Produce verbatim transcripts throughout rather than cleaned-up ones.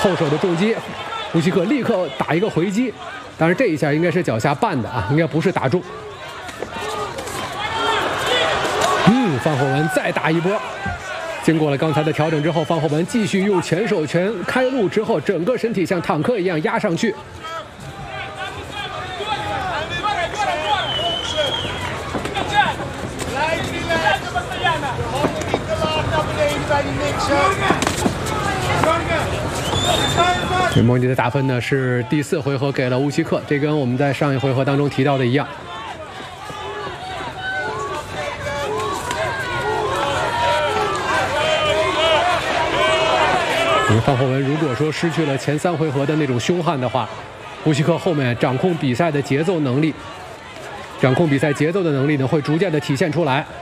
后手的重击，乌西克立刻打一个回击，当然这一下应该是脚下绊的啊，应该不是打中。嗯，方厚文再打一波。经过了刚才的调整之后，方厚文继续用前手拳开路之后，整个身体像坦克一样压上去。这蒙迪的打分呢是第四回合给了乌西克，这跟我们在上一回合当中提到的一样。方厚文如果说失去了前三回合的那种凶悍的话，乌西克后面掌控比赛的节奏能力，掌控比赛节奏的能力呢会逐渐的体现出来。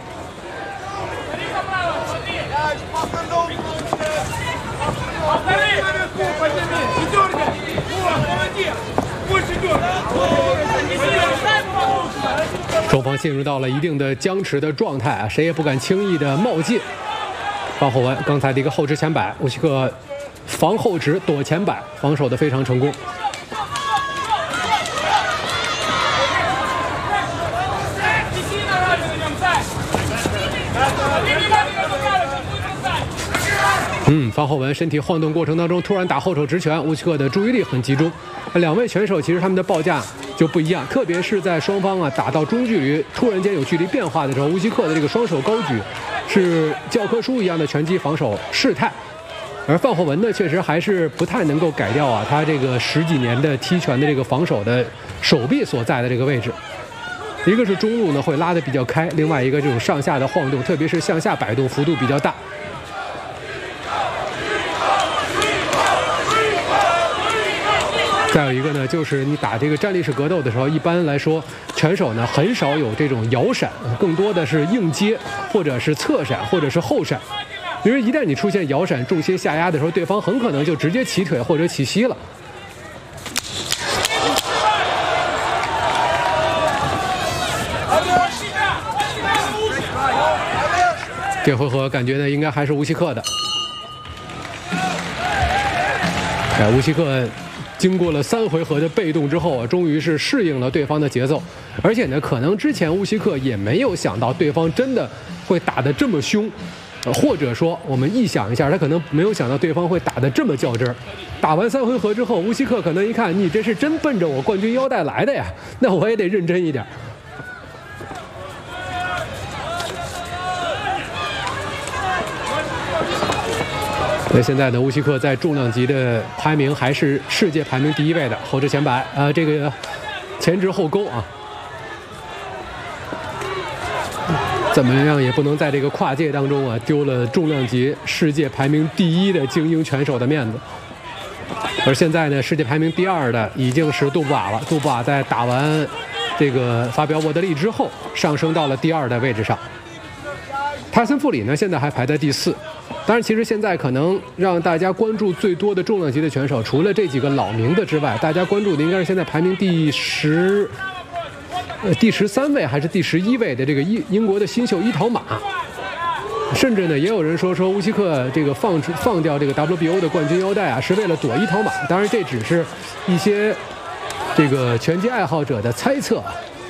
双方陷入到了一定的僵持的状态啊，谁也不敢轻易的冒进。方厚文刚才的一个后直前摆，乌西克防后直躲前摆，防守的非常成功。嗯，方厚文身体晃动过程当中突然打后手直拳，乌西克的注意力很集中。两位拳手其实他们的报价就不一样，特别是在双方啊打到中距离突然间有距离变化的时候，乌西克的这个双手高举是教科书一样的拳击防守事态，而范厚文呢确实还是不太能够改掉啊他这个十几年的踢拳的这个防守的手臂所在的这个位置。一个是中路呢会拉得比较开，另外一个这种上下的晃动，特别是向下摆动幅度比较大。再有一个呢，就是你打这个站立式格斗的时候，一般来说拳手呢很少有这种摇闪，更多的是硬接，或者是侧闪，或者是后闪。因为一旦你出现摇闪、重心下压的时候，对方很可能就直接起腿或者起膝了。这回合感觉呢，应该还是乌西克的。哎，乌西克经过了三回合的被动之后啊，终于是适应了对方的节奏，而且呢，可能之前乌西克也没有想到对方真的会打得这么凶，呃、或者说我们臆想一下，他可能没有想到对方会打得这么较真儿。打完三回合之后，乌西克可能一看，你这是真奔着我冠军腰带来的呀，那我也得认真一点。那现在呢，乌西克在重量级的排名还是世界排名第一位的，后直前摆，呃，这个前直后勾啊，怎么样也不能在这个跨界当中啊丢了重量级世界排名第一的精英拳手的面子。而现在呢，世界排名第二的已经是杜布瓦了，杜布瓦在打完这个法比奥沃德利之后，上升到了第二的位置上。泰森·富里呢，现在还排在第四。当然，其实现在可能让大家关注最多的重量级的拳手，除了这几个老名的之外，大家关注的应该是现在排名第十、呃第十三位还是第十一位的这个英英国的新秀伊陶马。甚至呢，也有人说说乌西克这个放放掉这个 W B O 的冠军腰带啊，是为了躲伊陶马。当然，这只是一些这个拳击爱好者的猜测。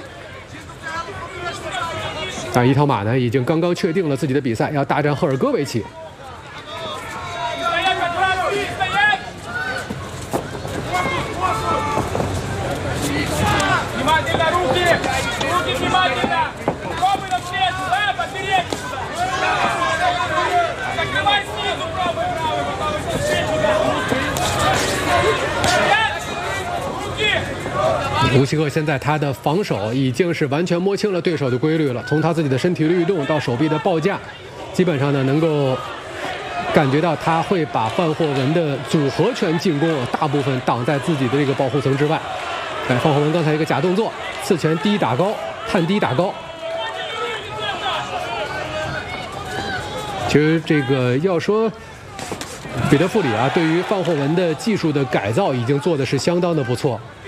但伊陶马呢，已经刚刚确定了自己的比赛，要大战赫尔戈维奇。乌西克现在他的防守已经是完全摸清了对手的规律了，从他自己的身体律动到手臂的报价，基本上呢能够感觉到他会把范霍文的组合拳进攻大部分挡在自己的这个保护层之外。哎，范霍文刚才一个假动作，刺拳低打高，探低打高。其实这个要说彼得·富里啊，对于范霍文的技术的改造已经做的是相当的不错。